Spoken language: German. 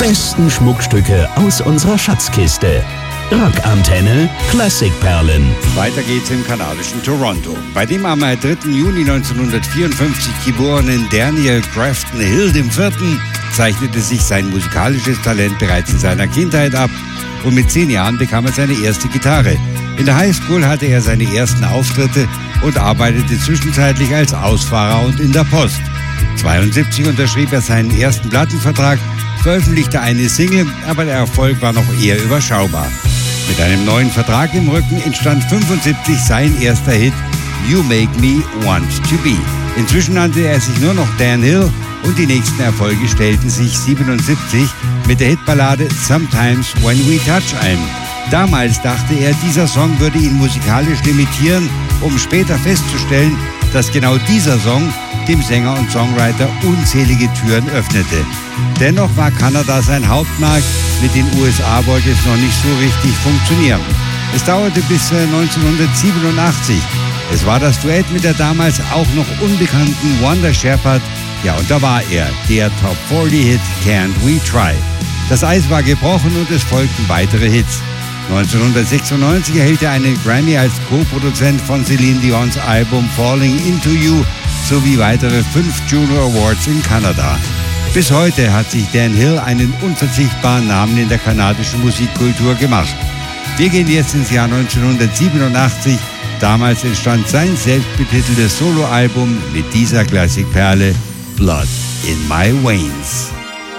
besten Schmuckstücke aus unserer Schatzkiste. Rockantenne Klassikperlen. Weiter geht's im kanadischen Toronto. Bei dem am 3. Juni 1954 geborenen Daniel Grafton Hill IV. Zeichnete sich sein musikalisches Talent bereits in seiner Kindheit ab und mit 10 Jahren bekam er seine erste Gitarre. In der Highschool hatte er seine ersten Auftritte und arbeitete zwischenzeitlich als Ausfahrer und in der Post. 1972 unterschrieb er seinen ersten Plattenvertrag, veröffentlichte eine Single, aber der Erfolg war noch eher überschaubar. Mit einem neuen Vertrag im Rücken entstand 1975 sein erster Hit You Make Me Want to Be. Inzwischen nannte er sich nur noch Dan Hill und die nächsten Erfolge stellten sich 1977 mit der Hitballade Sometimes When We Touch ein. Damals dachte er, dieser Song würde ihn musikalisch limitieren, um später festzustellen, dass genau dieser Song dem Sänger und Songwriter unzählige Türen öffnete. Dennoch war Kanada sein Hauptmarkt, mit den USA wollte es noch nicht so richtig funktionieren. Es dauerte bis 1987. Es war das Duett mit der damals auch noch unbekannten Wanda Shepherd. Ja, und da war er, der Top 40-Hit Can't We Try. Das Eis war gebrochen und es folgten weitere Hits. 1996 erhielt er einen Grammy als Co-Produzent von Celine Dions Album Falling Into You sowie weitere 5 Juno Awards in Kanada. Bis heute hat sich Dan Hill einen unverzichtbaren Namen in der kanadischen Musikkultur gemacht. Wir gehen jetzt ins Jahr 1987. Damals entstand sein selbstbetiteltes Soloalbum mit dieser Klassikperle Blood in My Veins.